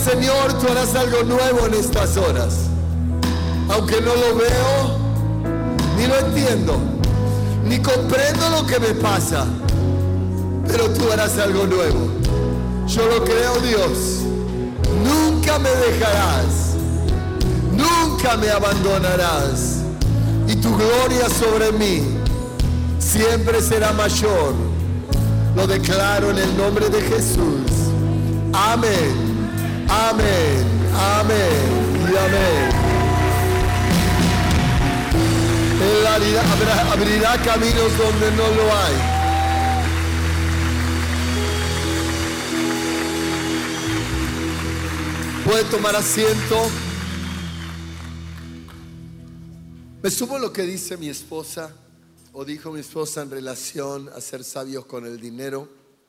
Señor, tú harás algo nuevo en estas horas. Aunque no lo veo, ni lo entiendo, ni comprendo lo que me pasa, pero tú harás algo nuevo. Yo lo creo, Dios. Nunca me dejarás, nunca me abandonarás, y tu gloria sobre mí siempre será mayor. Lo declaro en el nombre de Jesús. Amén, amén, amén y amén. Él abrirá caminos donde no lo hay. Puede tomar asiento. Me sumo a lo que dice mi esposa, o dijo mi esposa, en relación a ser sabios con el dinero.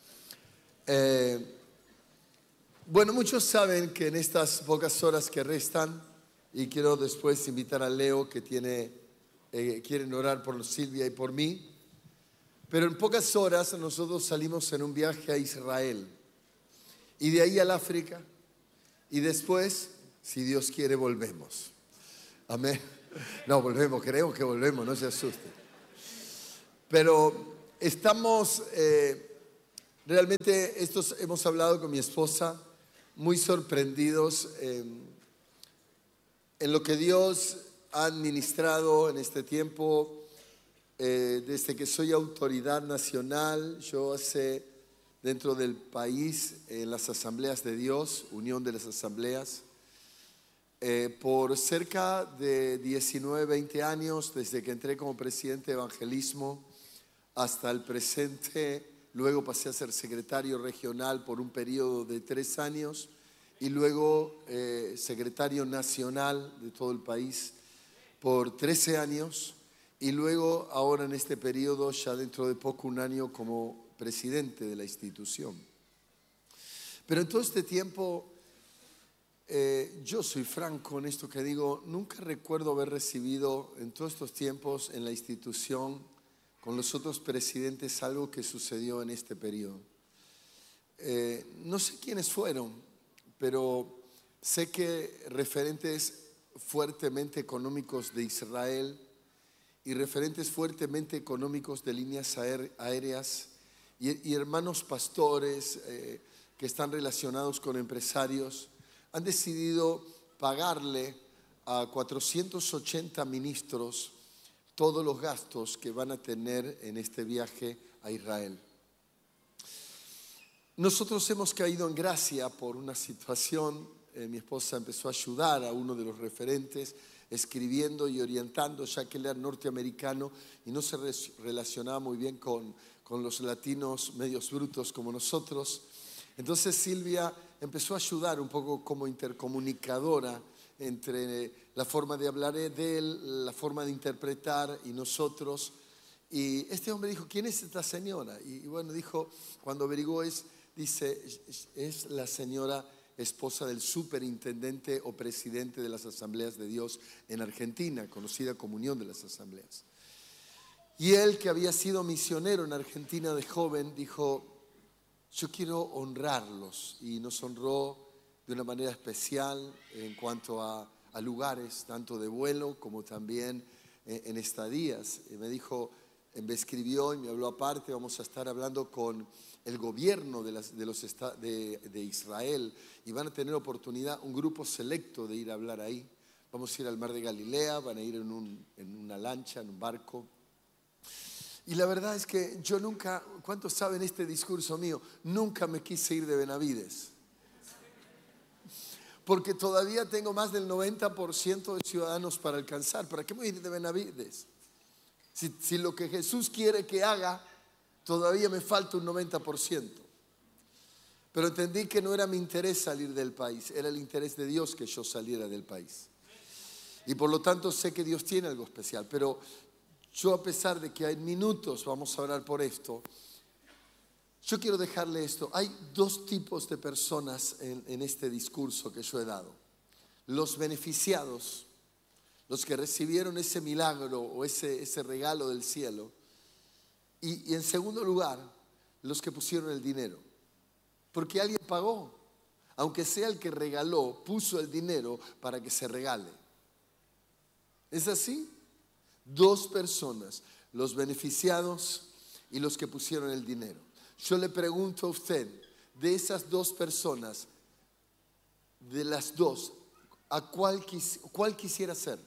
Bueno, muchos saben que en estas pocas horas que restan, y quiero después invitar a Leo, que quieren orar por Silvia y por mí, pero en pocas horas nosotros salimos en un viaje a Israel, y de ahí al África, y después, si Dios quiere, volvemos. Amén. No, volvemos, creo que volvemos, no se asusten. Pero estamos, realmente, hemos hablado con mi esposa, muy sorprendidos en lo que Dios ha administrado en este tiempo. Desde que soy autoridad nacional, yo dentro del país, en las asambleas de Dios, Unión de las Asambleas, por cerca de 19, 20 años, desde que entré como presidente de evangelismo hasta el presente. Luego pasé a ser secretario regional por un periodo de 3 años y luego secretario nacional de todo el país por 13 años y luego ahora en este periodo, ya dentro de poco, un año como presidente de la institución. Pero en todo este tiempo, yo soy franco en esto que digo, nunca recuerdo haber recibido en todos estos tiempos en la institución con los otros presidentes algo que sucedió en este periodo. No sé quiénes fueron, pero sé que referentes fuertemente económicos de Israel y referentes fuertemente económicos de líneas aéreas y hermanos pastores que están relacionados con empresarios han decidido pagarle a 480 ministros todos los gastos que van a tener en este viaje a Israel. Nosotros hemos caído en gracia por una situación. Mi esposa empezó a ayudar a uno de los referentes, escribiendo y orientando, ya que él era norteamericano y no se relacionaba muy bien con los latinos medios brutos como nosotros. Entonces Silvia empezó a ayudar un poco como intercomunicadora entre la forma de hablar de él, la forma de interpretar y nosotros. Y este hombre dijo, ¿quién es esta señora? Y bueno, dijo, cuando averiguó, dice, es la señora esposa del superintendente o presidente de las Asambleas de Dios en Argentina, conocida como Unión de las Asambleas. Y él, que había sido misionero en Argentina de joven, dijo, yo quiero honrarlos, y nos honró de una manera especial en cuanto a lugares, tanto de vuelo como también en estadías. Y me dijo, me escribió y me habló aparte, vamos a estar hablando con el gobierno de Israel y van a tener oportunidad, un grupo selecto, de ir a hablar ahí. Vamos a ir al mar de Galilea, van a ir en una lancha, en un barco. Y la verdad es que yo nunca, ¿cuántos saben este discurso mío? Nunca me quise ir de Benavides. Porque todavía tengo más del 90% de ciudadanos para alcanzar. ¿Para qué me voy a ir de Benavides? Si lo que Jesús quiere que haga, todavía me falta un 90%. Pero entendí que no era mi interés salir del país, era el interés de Dios que yo saliera del país. Y por lo tanto sé que Dios tiene algo especial. Pero yo, a pesar de que hay minutos, vamos a orar por esto, yo quiero dejarle esto. Hay 2 tipos de personas en este discurso que yo he dado. Los beneficiados, los que recibieron ese milagro o ese regalo del cielo. Y en segundo lugar, los que pusieron el dinero. Porque alguien pagó. aunque sea el que regaló, puso el dinero para que se regale. ¿Es así? Dos personas, los beneficiados y los que pusieron el dinero. Yo le pregunto a usted, de esas dos personas, de las dos, ¿a cuál quisiera ser?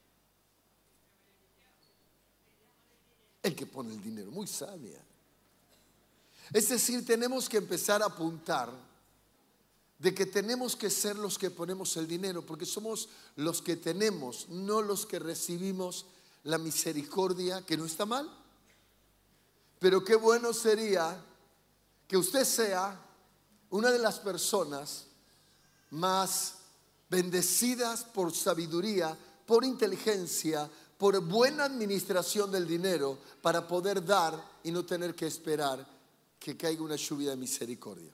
El que pone el dinero, muy sabia. Es decir, tenemos que empezar a apuntar de que tenemos que ser los que ponemos el dinero, porque somos los que tenemos, no los que recibimos la misericordia, que no está mal. Pero qué bueno sería que usted sea una de las personas más bendecidas por sabiduría, por inteligencia, por buena administración del dinero, para poder dar y no tener que esperar que caiga una lluvia de misericordia.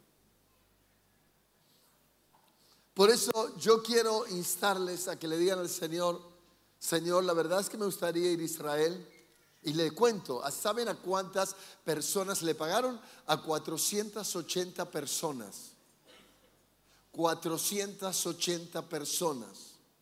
Por eso yo quiero instarles a que le digan al Señor: Señor, la verdad es que me gustaría ir a Israel. Y le cuento, ¿saben a cuántas personas le pagaron? A 480 personas. 480 personas.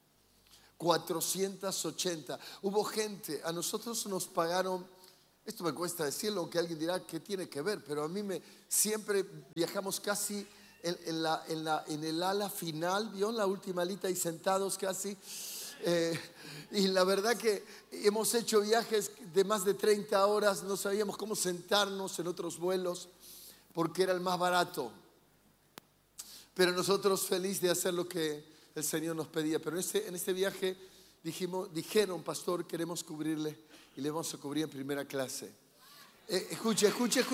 480. Hubo gente, a nosotros nos pagaron, esto me cuesta decirlo, aunque alguien dirá que tiene que ver, pero a mí siempre viajamos casi en el ala final, ¿vio? En la última alita y sentados casi. Y la verdad que hemos hecho viajes de más de 30 horas, no sabíamos cómo sentarnos en otros vuelos porque era el más barato. Pero nosotros felices de hacer lo que el Señor nos pedía. Pero en este viaje dijeron: pastor, queremos cubrirle y le vamos a cubrir en primera clase. Escuche.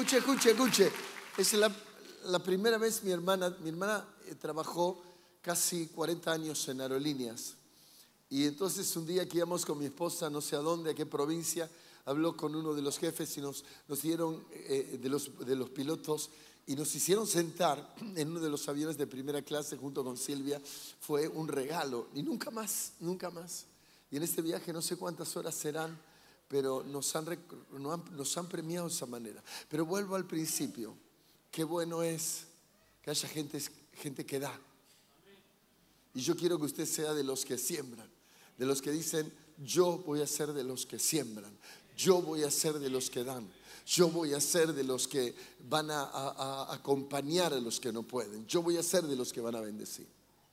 Es la primera vez mi hermana trabajó casi 40 años en aerolíneas. Y entonces un día que íbamos con mi esposa, no sé a dónde, a qué provincia, habló con uno de los jefes y nos dieron de los pilotos y nos hicieron sentar en uno de los aviones de primera clase junto con Silvia. Fue un regalo y nunca más. Y en este viaje no sé cuántas horas serán, pero nos han premiado de esa manera. Pero vuelvo al principio. Qué bueno es que haya gente que da. Y yo quiero que usted sea de los que siembran, de los que dicen: yo voy a ser de los que siembran, yo voy a ser de los que dan, yo voy a ser de los que van a acompañar a los que no pueden, yo voy a ser de los que van a bendecir.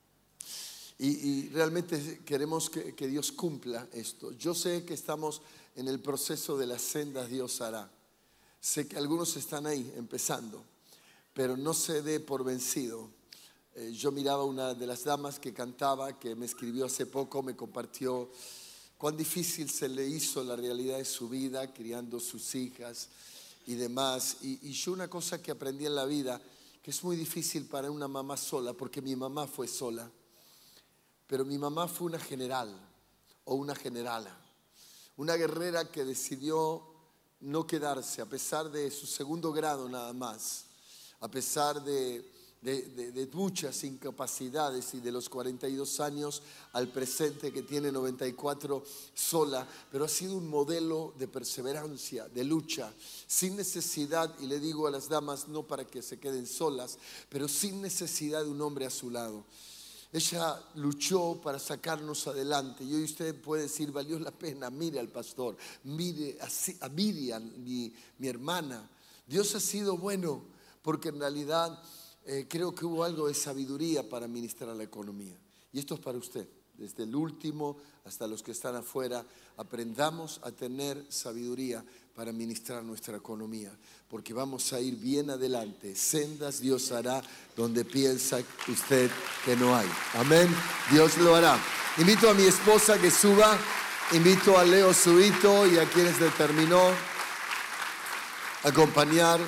Y realmente queremos que Dios cumpla esto. Yo sé que estamos en el proceso de las sendas Dios hará. Sé que algunos están ahí empezando, pero no se dé por vencido. Yo miraba a una de las damas que cantaba, que me escribió hace poco, me compartió cuán difícil se le hizo la realidad de su vida, criando sus hijas y demás. Y yo una cosa que aprendí en la vida, que es muy difícil para una mamá sola, porque mi mamá fue sola, pero mi mamá fue una general o una generala, una guerrera que decidió no quedarse, a pesar de su segundo grado nada más, a pesar de muchas incapacidades y de los 42 años al presente que tiene 94 sola, pero ha sido un modelo de perseverancia, de lucha, sin necesidad, y le digo a las damas, no para que se queden solas, pero sin necesidad de un hombre a su lado. Ella luchó para sacarnos adelante y hoy usted puede decir: valió la pena. Mire al pastor, mire a Miriam, mi hermana. Dios ha sido bueno, porque en realidad creo que hubo algo de sabiduría para administrar la economía. Y esto es para usted, desde el último hasta los que están afuera. Aprendamos a tener sabiduría para administrar nuestra economía, porque vamos a ir bien adelante. Sendas Dios hará donde piensa usted que no hay. Amén. Dios lo hará. Invito a mi esposa que suba. Invito a Leo Subito y a quienes determinó acompañar.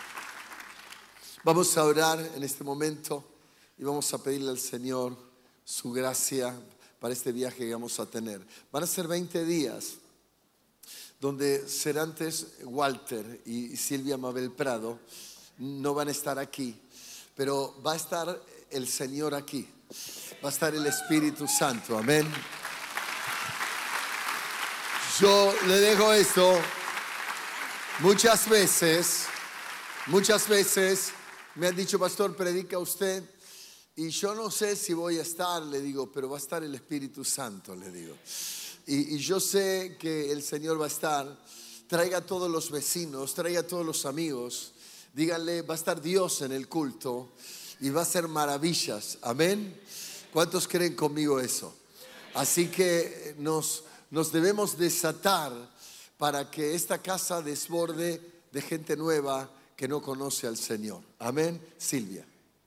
Vamos a orar en este momento y vamos a pedirle al Señor su gracia para este viaje que vamos a tener. Van a ser 20 días donde Serantes Walter y Silvia Mabel Prado no van a estar aquí, pero va a estar el Señor aquí, va a estar el Espíritu Santo. Amén. Yo le dejo esto. Muchas veces me han dicho: pastor, predica usted Y yo no sé si voy a estar, le digo, pero va a estar el Espíritu Santo, le digo. Y yo sé que el Señor va a estar. Traiga a todos los vecinos, traiga a todos los amigos. Díganle, va a estar Dios en el culto y va a hacer maravillas. Amén. ¿Cuántos creen conmigo eso? Así que nos debemos desatar para que esta casa desborde de gente nueva que no conoce al Señor. Amén. Silvia.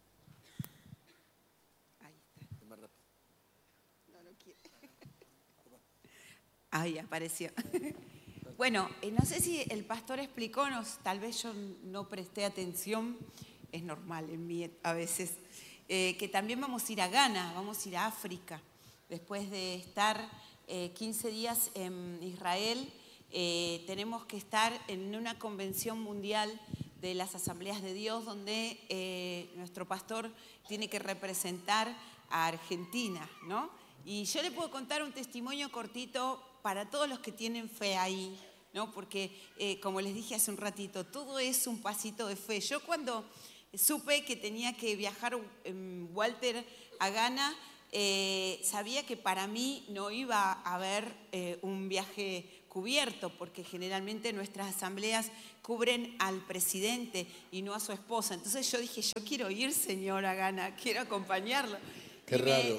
Ahí apareció. Bueno, no sé si el pastor explicó, tal vez yo no presté atención, es normal en mí a veces, que también vamos a ir a Ghana, vamos a ir a África. Después de estar 15 días en Israel, tenemos que estar en una convención mundial de las Asambleas de Dios, donde nuestro pastor tiene que representar a Argentina, ¿no? Y yo le puedo contar un testimonio cortito para todos los que tienen fe ahí, ¿no? Porque, como les dije hace un ratito, todo es un pasito de fe. Yo cuando supe que tenía que viajar Walter a Ghana, sabía que para mí no iba a haber un viaje cubierto, porque generalmente nuestras asambleas cubren al presidente y no a su esposa. Entonces yo dije, yo quiero ir, Señor, a Ghana, quiero acompañarlo. Qué raro.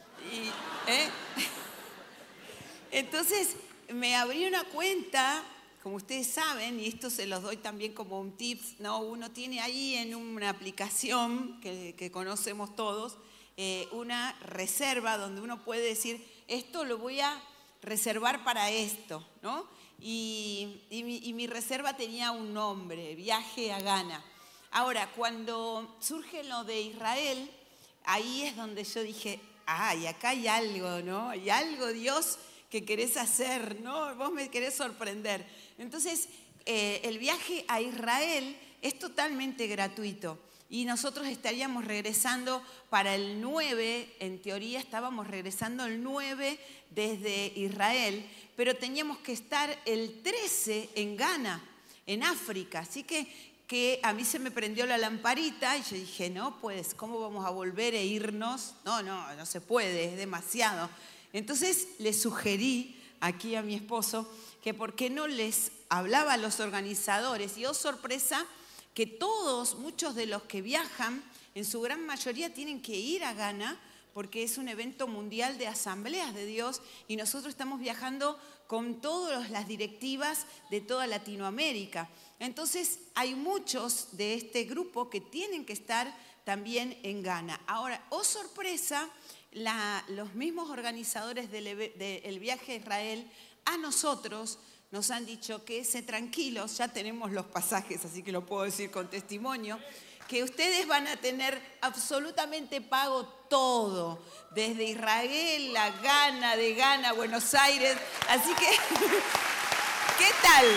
Entonces me abrí una cuenta, como ustedes saben, y esto se los doy también como un tips, ¿no? Uno tiene ahí en una aplicación que conocemos todos, una reserva donde uno puede decir, esto lo voy a reservar para esto, ¿no? Y mi reserva tenía un nombre, Viaje a Ghana. Ahora, cuando surge lo de Israel, ahí es donde yo dije, y acá hay algo, ¿no? Hay algo, Dios, que querés hacer, ¿no? Vos me querés sorprender. Entonces, el viaje a Israel es totalmente gratuito y nosotros estaríamos regresando para el 9, en teoría estábamos regresando el 9 desde Israel, pero teníamos que estar el 13 en Ghana, en África, así que a mí se me prendió la lamparita y yo dije, no, pues, ¿cómo vamos a volver e irnos? No se puede, es demasiado. Entonces le sugerí aquí a mi esposo que por qué no les hablaba a los organizadores. Y oh, sorpresa, que muchos de los que viajan, en su gran mayoría tienen que ir a Ghana porque es un evento mundial de asambleas de Dios y nosotros estamos viajando con todas las directivas de toda Latinoamérica. Entonces hay muchos de este grupo que tienen que estar también en Ghana. Ahora, oh sorpresa, los mismos organizadores del viaje a Israel a nosotros nos han dicho que tranquilos, ya tenemos los pasajes, así que lo puedo decir con testimonio, que ustedes van a tener absolutamente pago todo, desde Israel a Ghana, de Ghana a Buenos Aires, así que, ¿qué tal?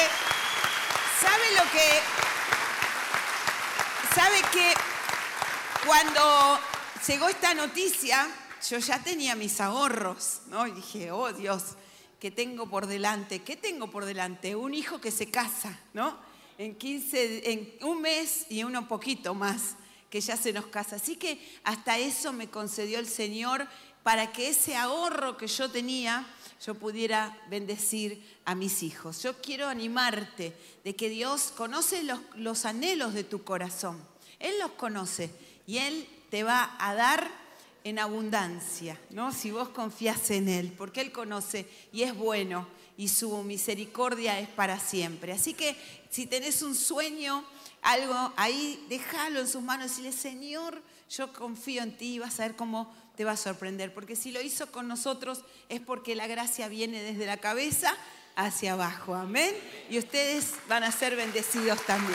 ¿Sabe que cuando llegó esta noticia, yo ya tenía mis ahorros, ¿no? Y dije, oh Dios, ¿qué tengo por delante? ¿Qué tengo por delante? Un hijo que se casa, ¿no? En un mes y uno poquito más, que ya se nos casa. Así que hasta eso me concedió el Señor para que ese ahorro que yo tenía, yo pudiera bendecir a mis hijos. Yo quiero animarte de que Dios conoce los anhelos de tu corazón. Él los conoce y Él te va a dar en abundancia, ¿no? Si vos confías en Él, porque Él conoce y es bueno y su misericordia es para siempre. Así que si tenés un sueño, algo ahí, déjalo en sus manos y decirle, Señor, yo confío en ti y vas a ver cómo te va a sorprender. Porque si lo hizo con nosotros es porque la gracia viene desde la cabeza hacia abajo. Amén. Y ustedes van a ser bendecidos también.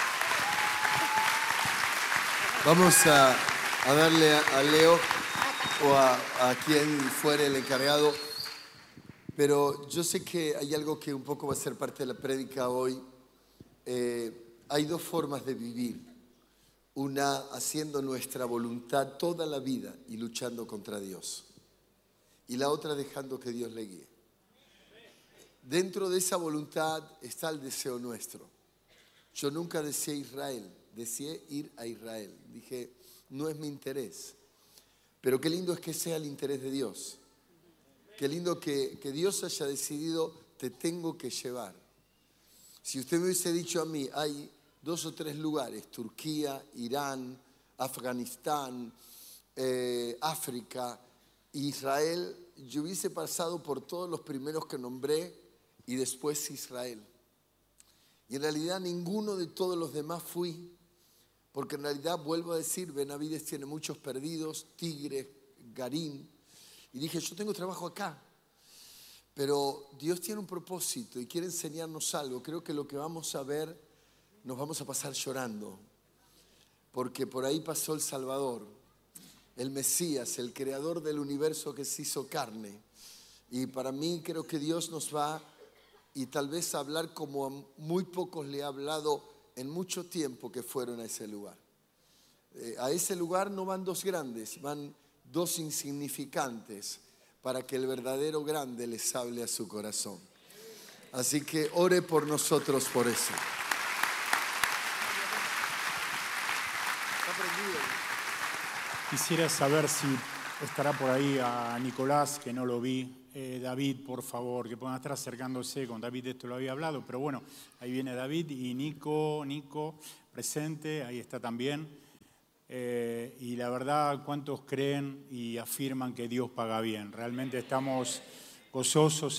Vamos a darle a Leo o a quien fuere el encargado, pero yo sé que hay algo que un poco va a ser parte de la prédica hoy. Hay dos formas de vivir, una haciendo nuestra voluntad toda la vida y luchando contra Dios, y la otra dejando que Dios le guíe. Dentro de esa voluntad está el deseo nuestro. Yo nunca deseé Israel, deseé ir a Israel. Dije, no es mi interés. Pero qué lindo es que sea el interés de Dios. Qué lindo que Dios haya decidido, te tengo que llevar. Si usted me hubiese dicho a mí, hay 2 o 3 lugares, Turquía, Irán, Afganistán, África, Israel, yo hubiese pasado por todos los primeros que nombré y después Israel. Y en realidad ninguno de todos los demás fui, porque en realidad, vuelvo a decir, Benavides tiene muchos perdidos, Tigre, Garín, y dije, yo tengo trabajo acá, pero Dios tiene un propósito y quiere enseñarnos algo. Creo que lo que vamos a ver, nos vamos a pasar llorando, porque por ahí pasó el Salvador, el Mesías, el creador del universo que se hizo carne. Y para mí creo que Dios nos va y tal vez a hablar como a muy pocos le ha hablado en mucho tiempo que fueron a ese lugar. A ese lugar no van 2 grandes, van 2 insignificantes para que el verdadero grande les hable a su corazón. Así que ore por nosotros por eso. Quisiera saber si estará por ahí a Nicolás, que no lo vi. David, por favor, que puedan estar acercándose. Con David esto lo había hablado, pero bueno, ahí viene David y Nico presente, ahí está también. Y la verdad, ¿cuántos creen y afirman que Dios paga bien? Realmente estamos gozosos